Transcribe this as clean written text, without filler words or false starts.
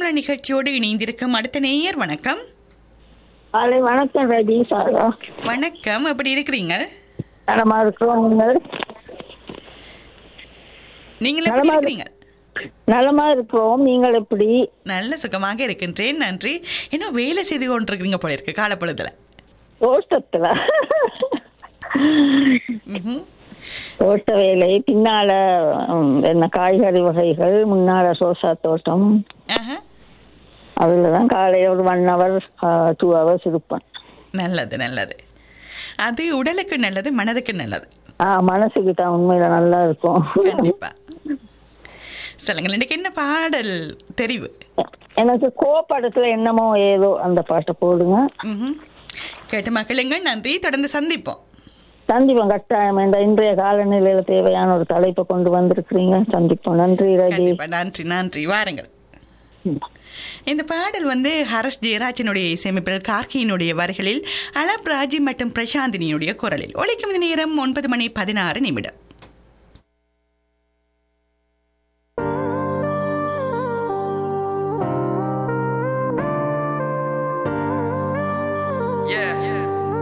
வணக்கங்கள் நிகழ்ச்சியோடு இணைந்திருக்கும் அடுத்த நேயர். வணக்கம். வணக்கம் ரஜி சாரா. வணக்கம், எப்படி இருக்கிறீங்க? நலமா இருக்கிறோம். நீங்கள் எப்படி இருக்கிறீங்க? நலமா இருக்கிறோம். நீங்கள் எப்படி? நல்ல சுகமாக இருக்கின்றேன், நன்றி. என்ன வேலை செய்து கொண்டிருக்கிறீங்க போல இருக்கு காலப்பொழுதுல? தோட்டத்துல தோட்ட வேலை, பின்னால என்ன காய்கறி வகைகள், முன்னால சோசா தோட்டம். அதுலதான் காலையில ஒரு 1 hour 2 hours இருப்பேன். நல்லது நல்லது. அது உடலுக்கு நல்லது, மனதுக்கு நல்லது. மனசுக்கு தான் உண்மையில நல்லா இருக்கும். கண்டிப்பா. சொல்லுங்கள், இன்னைக்கு என்ன பாடல் தெரிவு? எனக்கு கோபடத்துல என்னமோ ஏதோ அந்த பாட்டை போடுங்க. கேட்டு மகிழுங்கள். நன்றி. தொடர்ந்து சந்திப்போம். சந்திப்போம் கட்டாயம். இன்றைய காலநிலையில தேவையான ஒரு தலைப்பை கொண்டு வந்திருக்கிறீங்க. சந்திப்போம். நன்றி ரஜி. நன்றி நன்றி. வாருங்கள். இந்த பாடல் ஹரஸ் ஜெயராஜனுடைய இசையமைப்பில் கார்கியினுடைய வரிகளில் அலப் ராஜி மற்றும் பிரசாந்தினியுடைய குரலில் ஒலிக்கும் நேரம் 9:16.